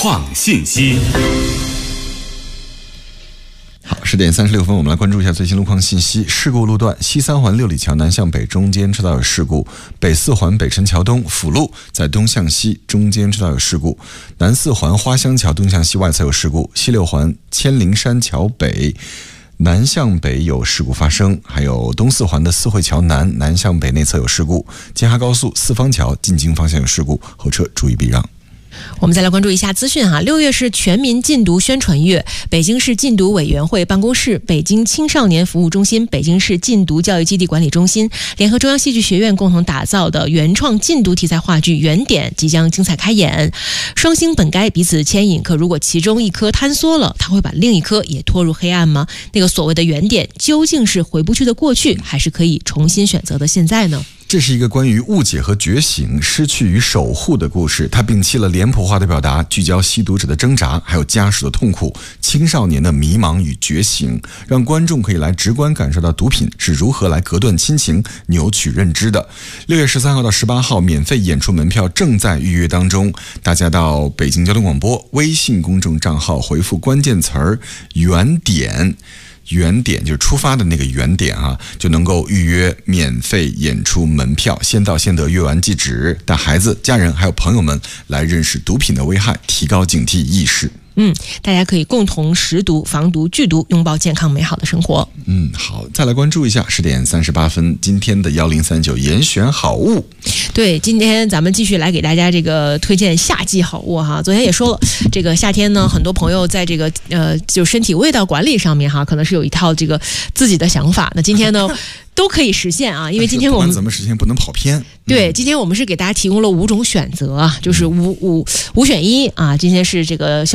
创信息。 好，10点36分，我们来关注一下最新路况信息。事故路段：西三环六里桥南向北中间车道有事故；北四环北辰桥东辅路在东向西中间车道有事故；南四环花乡桥东向西外侧有事故；西六环千灵山桥北南向北有事故发生，还有东四环的四惠桥南南向北内侧有事故；京哈高速四方桥进京方向有事故，后车注意避让。 我们再来关注一下资讯哈。6月是全民禁毒宣传月，北京市禁毒委员会办公室、北京青少年服务中心、北京市禁毒教育基地管理中心联合中央戏剧学院共同打造的原创禁毒题材话剧《原点》即将精彩开演。双星本该彼此牵引，可如果其中一颗坍缩了，它会把另一颗也拖入黑暗吗？那个所谓的原点究竟是回不去的过去，还是可以重新选择的现在呢？ 这是一个关于误解和觉醒、失去与守护的故事。它摒弃了脸谱化的表达，聚焦吸毒者的挣扎，还有家属的痛苦、青少年的迷茫与觉醒，让观众可以来直观感受到毒品是如何来隔断亲情、扭曲认知的。6月13号到18号，免费演出门票正在预约当中。大家到北京交通广播微信公众账号回复关键词儿“原点”。原点就是出发的那个原点啊，就能够预约免费演出门票，先到先得，约完即止，带孩子、家人还有朋友们来认识毒品的危害，提高警惕意识。 大家可以共同识毒、防毒、拒毒，拥抱健康美好的生活。 好，再来关注一下10点38分今天的1039严选好物。 对，今天咱们继续来给大家这个推荐夏季好物哈。昨天也说了，这个夏天呢，很多朋友在这个就身体味道管理上面哈，可能是有一套这个自己的想法。那今天呢都可以实现啊，因为今天我们怎么实现不能跑偏。 对，今天我们是给大家提供了5种选择啊，就是五选一啊。今天是这个